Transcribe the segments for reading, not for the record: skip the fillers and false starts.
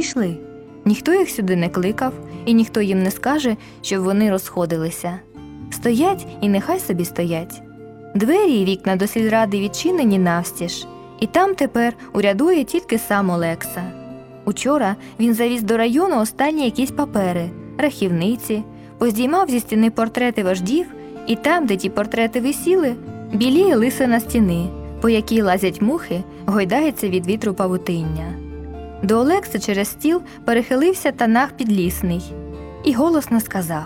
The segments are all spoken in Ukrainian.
прийшли? Ніхто їх сюди не кликав, і ніхто їм не скаже, щоб вони розходилися. Стоять і нехай собі стоять. Двері і вікна до сільради відчинені навстіж, і там тепер урядує тільки сам Олекса. Учора він завіз до району останні якісь папери, рахівниці, поздіймав зі стіни портрети вождів, і там, де ті портрети висіли, біліє лисина стіни, по якій лазять мухи, гойдається від вітру павутиння. До Олекси через стіл перехилився Танах Підлісний і голосно сказав: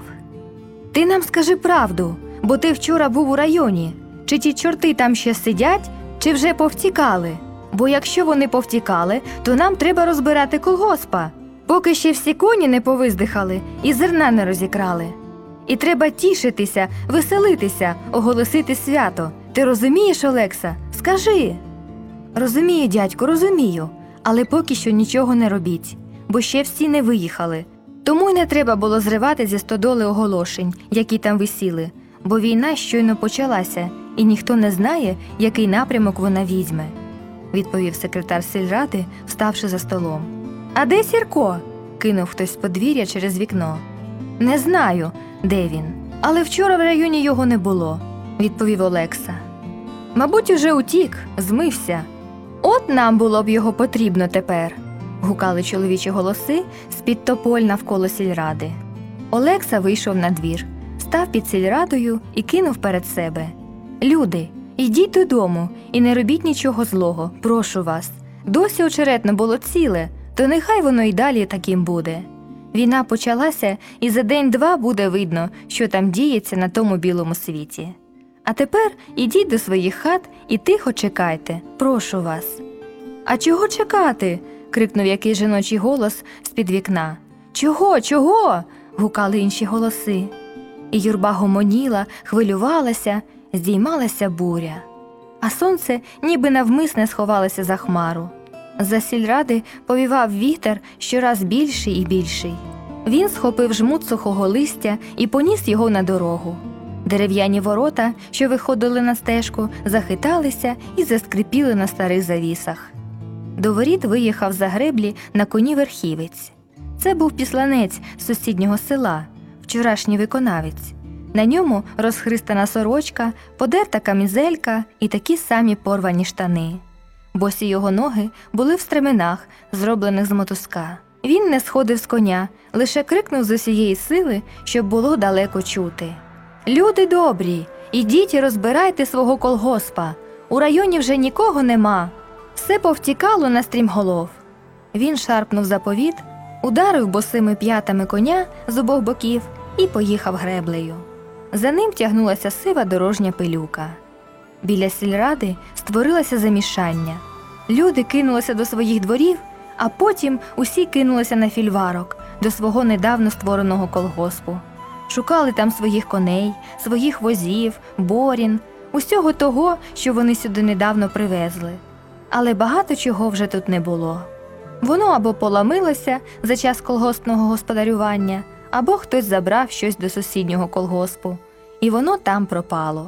«Ти нам скажи правду, бо ти вчора був у районі. Чи ті чорти там ще сидять, чи вже повтікали? Бо якщо вони повтікали, то нам треба розбирати колгоспа, поки ще всі коні не повиздихали і зерна не розікрали. І треба тішитися, веселитися, оголосити свято. Ти розумієш, Олекса? Скажи!» «Розумію, дядьку, розумію, але поки що нічого не робіть, бо ще всі не виїхали. Тому й не треба було зривати зі стодоли оголошень, які там висіли, бо війна щойно почалася, і ніхто не знає, який напрямок вона візьме», – відповів секретар сільради, вставши за столом. «А де Сірко?» – кинув хтось з подвір'я через вікно. «Не знаю, де він, але вчора в районі його не було», – відповів Олекса. «Мабуть, уже утік, змився. От нам було б його потрібно тепер», – гукали чоловічі голоси з-під тополь навколо сільради. Олекса вийшов на двір, став під сільрадою і кинув перед себе: «Люди, йдіть додому і не робіть нічого злого, прошу вас. Досі очеретно було ціле, то нехай воно й далі таким буде. Війна почалася, і за день-два буде видно, що там діється на тому білому світі. А тепер ідіть до своїх хат і тихо чекайте, прошу вас». «А чого чекати?» – крикнув якийсь жіночий голос з-під вікна. «Чого, чого?» – гукали інші голоси. І юрба гомоніла, хвилювалася, здіймалася буря. А сонце ніби навмисне сховалося за хмару. За сільради повівав вітер щораз більший і більший. Він схопив жмут сухого листя і поніс його на дорогу. Дерев'яні ворота, що виходили на стежку, захиталися і заскрипіли на старих завісах. До воріт виїхав за греблі на коні верхівець. Це був післанець з сусіднього села, вчорашній виконавець. На ньому розхристана сорочка, подерта камізелька і такі самі порвані штани. Босі його ноги були в стременах, зроблених з мотузка. Він не сходив з коня, лише крикнув з усієї сили, щоб було далеко чути: «Люди добрі, ідіть і розбирайте свого колгоспа, у районі вже нікого нема, все повтікало на стрімголов». Він шарпнув заповіт, ударив босими п'ятами коня з обох боків і поїхав греблею. За ним тягнулася сива дорожня пилюка. Біля сільради створилося замішання. Люди кинулися до своїх дворів, а потім усі кинулися на фільварок, до свого недавно створеного колгоспу. Шукали там своїх коней, своїх возів, борін, усього того, що вони сюди недавно привезли. Але багато чого вже тут не було. Воно або поламилося за час колгоспного господарювання, або хтось забрав щось до сусіднього колгоспу, і воно там пропало.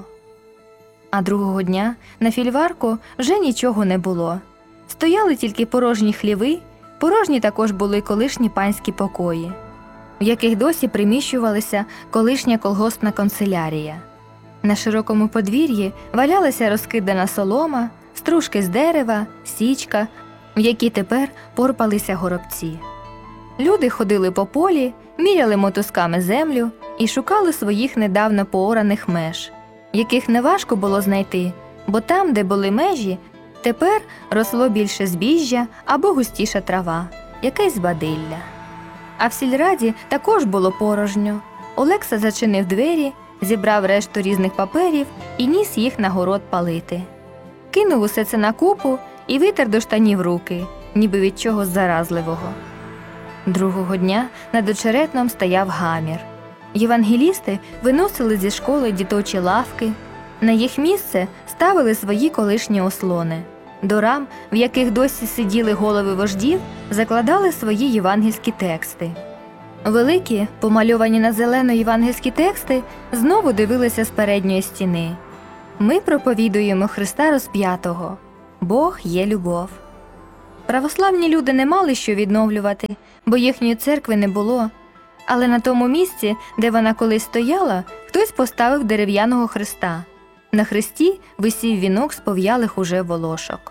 А другого дня на фільварку вже нічого не було. Стояли тільки порожні хліви, порожні також були колишні панські покої, в яких досі приміщувалася колишня колгоспна канцелярія. На широкому подвір'ї валялася розкидана солома, стружки з дерева, січка, в якій тепер порпалися горобці. Люди ходили по полі, міряли мотузками землю і шукали своїх недавно поораних меж, яких неважко було знайти, бо там, де були межі, тепер росло більше збіжжя або густіша трава, якесь бадилля. А в сільраді також було порожньо. Олекса зачинив двері, зібрав решту різних паперів і ніс їх на город палити. Кинув усе це на купу і витер до штанів руки, ніби від чогось заразливого. Другого дня над очеретном стояв гамір. Євангелісти виносили зі школи діточі лавки, на їх місце ставили свої колишні ослони. До рам, в яких досі сиділи голови вождів, закладали свої євангельські тексти. Великі, помальовані на зелено євангельські тексти знову дивилися з передньої стіни. «Ми проповідуємо Христа розп'ятого. Бог є любов». Православні люди не мали що відновлювати, бо їхньої церкви не було. Але на тому місці, де вона колись стояла, хтось поставив дерев'яного хреста. На хресті висів вінок з пов'ялих уже волошок.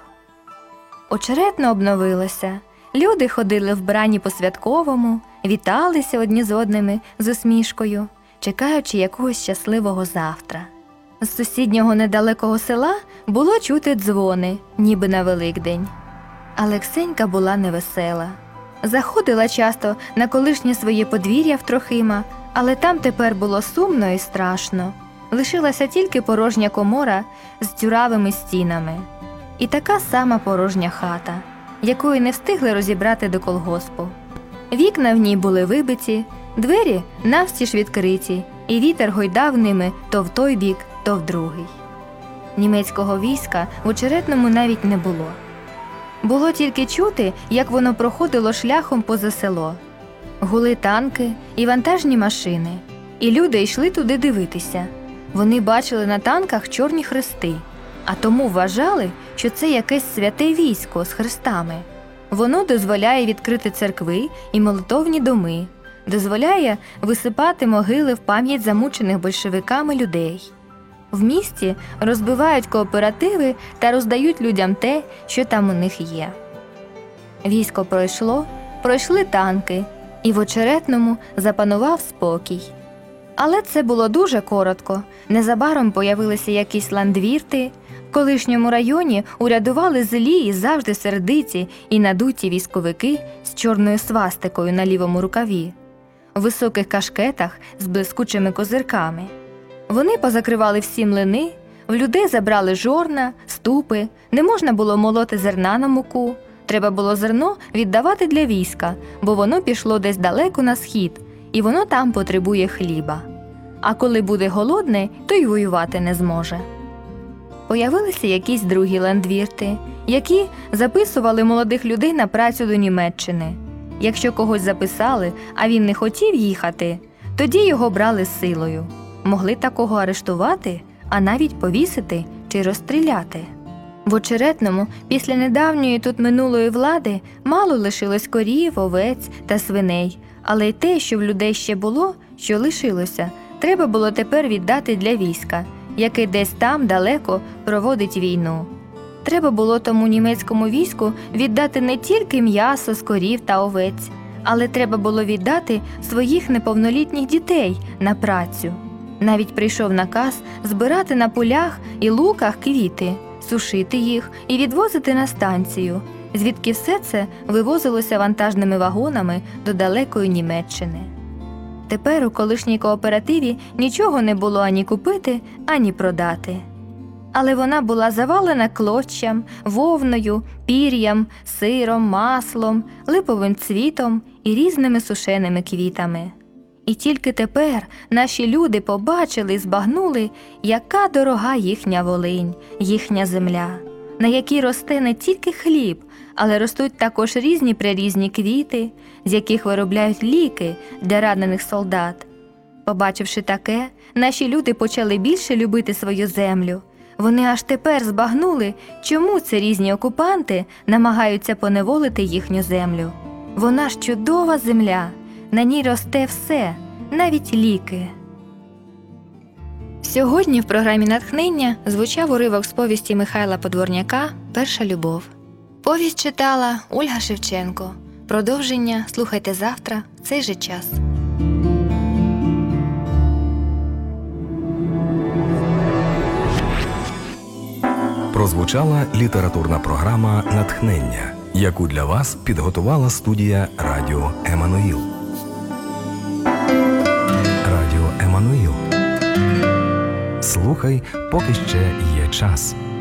Очеретно обновилося. Люди ходили вбрані по-святковому, віталися одні з одними з усмішкою, чекаючи якогось щасливого завтра. З сусіднього недалекого села було чути дзвони, ніби на Великдень. Але Ксенька була невесела. Заходила часто на колишнє своє подвір'я в Трохима, але там тепер було сумно і страшно. Лишилася тільки порожня комора з дзюравими стінами. І така сама порожня хата, якої не встигли розібрати до колгоспу. Вікна в ній були вибиті, двері навстіж відкриті, і вітер гойдав ними то в той бік, то в другий. Німецького війська в Очеретному навіть не було. Було тільки чути, як воно проходило шляхом поза село. Гули танки і вантажні машини, і люди йшли туди дивитися. Вони бачили на танках чорні хрести, а тому вважали, що це якесь святе військо з хрестами. Воно дозволяє відкрити церкви і молитовні доми, дозволяє висипати могили в пам'ять замучених большевиками людей. В місті розбивають кооперативи та роздають людям те, що там у них є. Військо пройшли танки, і в Очеретному запанував спокій. Але це було дуже коротко. Незабаром появилися якісь ландвірти. В колишньому районі урядували злі і завжди сердиті і надуті військовики з чорною свастикою на лівому рукаві, в високих кашкетах з блискучими козирками. Вони позакривали всі млини, в людей забрали жорна, ступи, не можна було молоти зерна на муку, треба було зерно віддавати для війська, бо воно пішло десь далеко на схід, і воно там потребує хліба. А коли буде голодне, то й воювати не зможе. Появилися якісь другі ландвірти, які записували молодих людей на працю до Німеччини. Якщо когось записали, а він не хотів їхати, тоді його брали силою. Могли такого арештувати, а навіть повісити чи розстріляти. В Очеретному після недавньої тут минулої влади мало лишилось корів, овець та свиней, але й те, що в людей ще було, що лишилося, треба було тепер віддати для війська, яке десь там далеко проводить війну. Треба було тому німецькому війську віддати не тільки м'ясо з корів та овець, але треба було віддати своїх неповнолітніх дітей на працю. Навіть прийшов наказ збирати на полях і луках квіти, сушити їх і відвозити на станцію, звідки все це вивозилося вантажними вагонами до далекої Німеччини. Тепер у колишній кооперативі нічого не було ані купити, ані продати. Але вона була завалена клоччям, вовною, пір'ям, сиром, маслом, липовим цвітом і різними сушеними квітами. І тільки тепер наші люди побачили і збагнули, яка дорога їхня Волинь, їхня земля, на якій росте не тільки хліб, але ростуть також різні прирізні квіти, з яких виробляють ліки для ранених солдат. Побачивши таке, наші люди почали більше любити свою землю. Вони аж тепер збагнули, чому це різні окупанти намагаються поневолити їхню землю. Вона ж чудова земля, на ній росте все, навіть ліки. Сьогодні в програмі «Натхнення» звучав уривок з повісті Михайла Подворняка «Перша любов». Повість читала Ольга Шевченко. Продовження слухайте завтра в цей же час. Прозвучала літературна програма «Натхнення», яку для вас підготувала студія Радіо Еммануїл. Радіо Еммануїл. Слухай, поки ще є час.